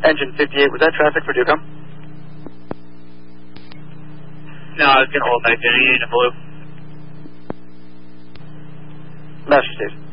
Engine 58, was that traffic for Ducom? No, I was going to hold identity in the blue. Master Steve.